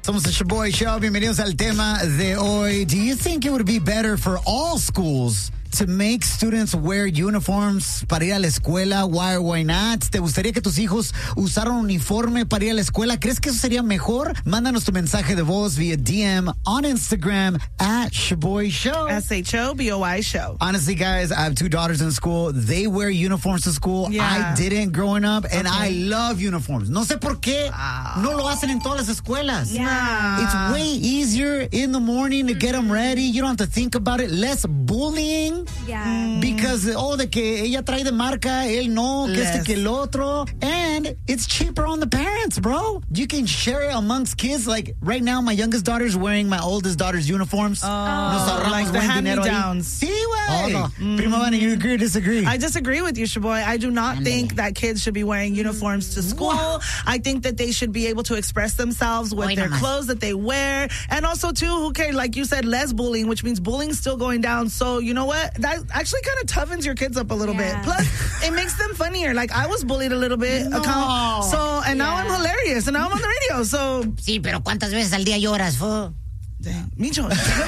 Somos the Shaboy Show. Bienvenidos al tema de hoy. Do you think it would be better for all schools to make students wear uniforms para ir a la escuela? Why or why not? ¿Te gustaría que tus hijos usaran uniforme para ir a la escuela? ¿Crees que eso sería mejor? Mándanos tu mensaje de voz via DM on Instagram at Shaboy Show. SHOBOY Show. Honestly, guys, I have two daughters in school. They wear uniforms to school. Yeah. I didn't growing up, and I love uniforms. No sé por qué no lo hacen en todas las escuelas. Yeah. It's way easier in the morning to get them ready. You don't have to think about it. Less bullying. Yeah. Because, de que ella trae de marca, él no, que este que el otro. And it's cheaper on the parents, bro. You can share it amongst kids. Like, right now, my youngest daughter's wearing my oldest daughter's uniforms. Nos ahorramos like the hand-me-downs. Sí, güey. Prima Vana, you agree or disagree? I disagree with you, Shaboy. I do not think that kids should be wearing uniforms to school. I think that they should be able to express themselves with their clothes that they wear. And also, too, who cares? Like you said, less bullying, which means bullying's still going down. So, you know what? That actually kind of toughens your kids up a little bit. Plus, it makes them funnier. Like, I was bullied a little bit. No. And now I'm hilarious. And now I'm on the radio. So, Sí, pero ¿cuántas veces al día lloras, fo? Micho.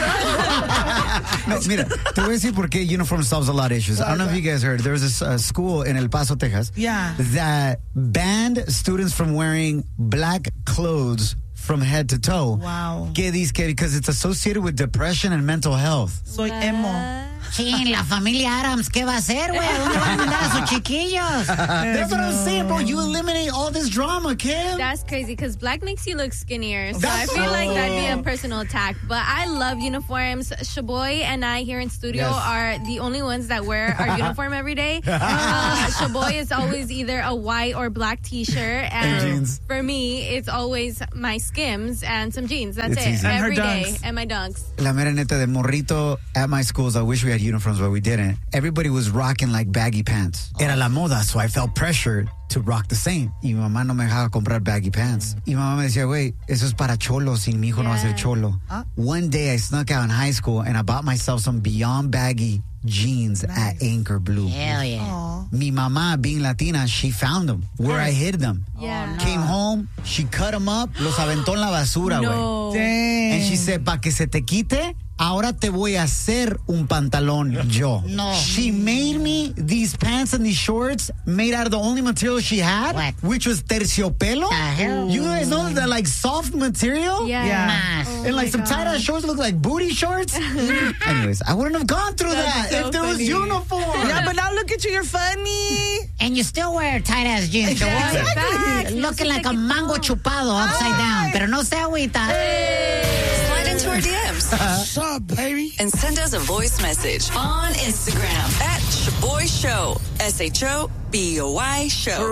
No, mira, te voy a decir por qué uniform solves a lot of issues. I don't know if you guys heard. There was a school in El Paso, Texas, that banned students from wearing black clothes from head to toe. Wow. Because it's associated with depression and mental health. Soy emo. Sí, la familia Adams, ¿qué va a hacer, güey? ¿A dónde van a mandar a sus chiquillos? That's what I'm saying, bro. You eliminate all this drama, Kim. That's crazy because black makes you look skinnier. So That's I feel like that'd be a personal attack. But I love uniforms. Shaboy and I here in studio are the only ones that wear our uniform every day. Shaboy is always either a white or black t-shirt. And jeans. For me, it's always my Skims and some jeans. That's It's it. easy. Every And her day. Dunks. And my Dunks. La mera neta de morrito at my schools, I wish we had uniforms, but we didn't. Everybody was rocking like baggy pants. Era la moda, so I felt pressured to rock the same. Y mi mamá no me dejaba comprar baggy pants. Y mi mamá me decía, güey, eso es para cholos y mi hijo no va a ser cholo. One day I snuck out in high school and I bought myself some Beyond Baggy jeans at Anchor Blue. Hell yeah. Mi mamá, being Latina, she found them where I hid them. Yeah. Came home, she cut them up, los aventó en la basura, güey. No. Dang. And she said, pa' que se te quite, ahora te voy a hacer un pantalón yo. No. She made me these pants and these shorts made out of the only material she had, What? which was terciopelo. The hell? You guys know that like soft material? Yeah. Más. And like some tie-dye shorts look like booty shorts. Anyways, I wouldn't have gone through that so if there was funny. uniform. Yeah, but now look at you. You're funny. And you still wear tight-ass jeans, boy. Facts. Looking like a mango chupado upside down. Pero no se agüita. Slide into our DMs. What's up, baby? And send us a voice message on Instagram at Shaboy Show. SHOBOY Show.